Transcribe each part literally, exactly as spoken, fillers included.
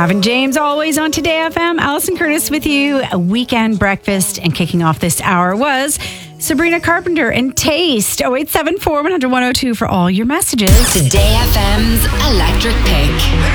Gavin James, always on Today F M. Alison Curtis with you. A weekend breakfast, and kicking off this hour was Sabrina Carpenter and Taste. oh eight seven four, one hundred, one oh two for all your messages. Today F M's Electric Pick.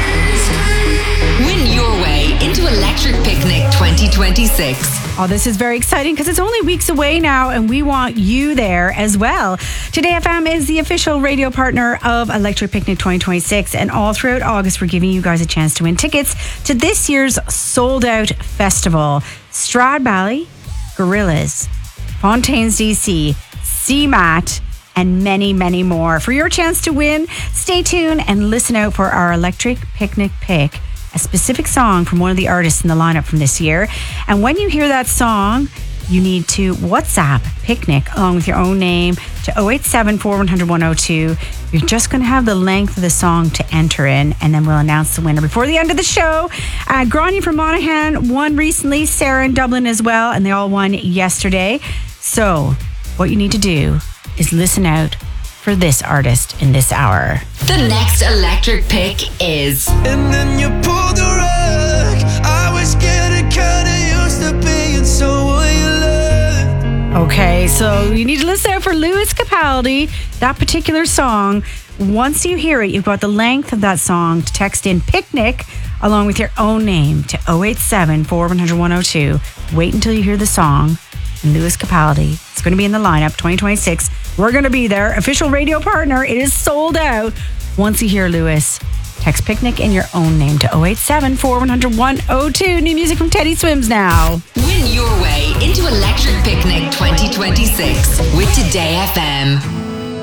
Win your way into Electric Picnic twenty twenty-six. Oh, this is very exciting because it's only weeks away now, and we want you there as well. Today F M is the official radio partner of Electric Picnic twenty twenty-six, and all throughout August, we're giving you guys a chance to win tickets to this year's sold-out festival. Stradbally, Gorillaz, Fontaines D C, C MAT, and many, many more. For your chance to win, stay tuned and listen out for our Electric Picnic pick, a specific song from one of the artists in the lineup from this year. And when you hear that song, you need to WhatsApp Picnic along with your own name to oh eight seven four, one hundred, one oh two. You're just going to have the length of the song to enter in, and then we'll announce the winner before the end of the show. Uh, Grania from Monaghan won recently, Sarah in Dublin as well, and they all won yesterday. So what you need to do is listen out for this artist in this hour. The next Electric Pick is... And then you pulled the rug. I was getting kinda used to being someone you loved. Okay, so you need to listen out for Lewis Capaldi, that particular song. Once you hear it, you've got the length of that song to text in Picnic along with your own name to oh eight seven four, one hundred, one oh two. Wait until you hear the song. And Lewis Capaldi is going to be in the lineup twenty twenty-six. We're going to be there. Official radio partner. It is sold out. Once you hear Lewis, text Picnic in your own name to oh eight seven four, one hundred, one oh two. New music from Teddy Swims now. Win your way into Electric Picnic twenty twenty-six with Today F M.